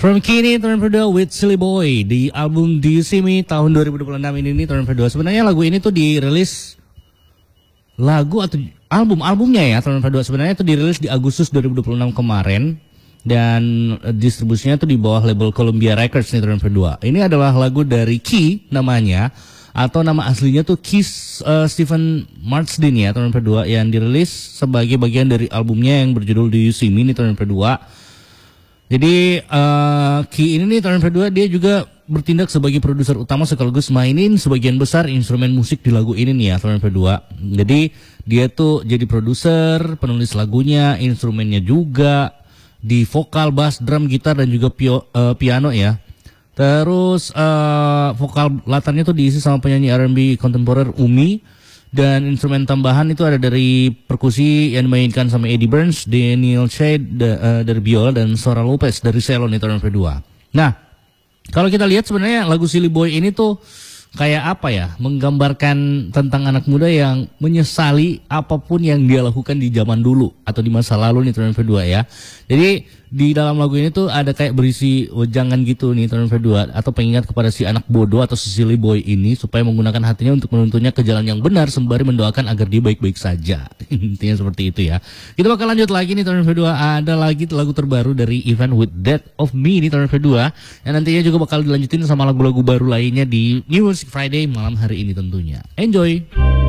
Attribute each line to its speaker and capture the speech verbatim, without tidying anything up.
Speaker 1: From Kini Turn Kedua with Silly Boy di album Do You See Me tahun dua ribu dua puluh enam ini nih Turn Kedua. Sebenarnya lagu ini tuh dirilis lagu atau album albumnya ya Turn Kedua sebenarnya itu dirilis di Agustus dua ribu dua puluh enam kemarin dan distribusinya tuh di bawah label Columbia Records nih Turn Kedua. Ini adalah lagu dari Key namanya atau nama aslinya tuh Keith uh, Stephen Marsden ya Turn Kedua yang dirilis sebagai bagian dari albumnya yang berjudul Do You See Me nih Turn Kedua. Jadi uh, Key ini nih tahun kedua dia juga bertindak sebagai produser utama sekaligus mainin sebagian besar instrumen musik di lagu ini nih ya tahun kedua. Jadi dia tuh jadi produser, penulis lagunya, instrumennya juga di vokal, bass, drum, gitar dan juga pio, uh, piano ya. Terus uh, vokal latarnya tuh diisi sama penyanyi R and B kontemporer Umi. Dan instrumen tambahan itu ada dari perkusi yang dimainkan sama Eddie Burns, Daniel Shade da, uh, dari biola dan Sora Lopez dari cello nih tahun kedua. Nah, kalau kita lihat sebenarnya lagu Silly Boy ini tuh kayak apa ya? Menggambarkan tentang anak muda yang menyesali apapun yang dia lakukan di zaman dulu atau di masa lalu nih tahun kedua ya. Jadi di dalam lagu ini tuh ada kayak berisi wejangan gitu nih tahun kedua atau pengingat kepada si anak bodoh atau si Silly Boy ini supaya menggunakan hatinya untuk menuntunnya ke jalan yang benar sembari mendoakan agar dia baik-baik saja. Intinya seperti itu ya. Kita bakal lanjut lagi nih tahun kedua. Ada lagi lagu terbaru dari Even with Death of Me nih tahun kedua. Yang nantinya juga bakal dilanjutin sama lagu-lagu baru lainnya di New Music Friday malam hari ini tentunya. Enjoy!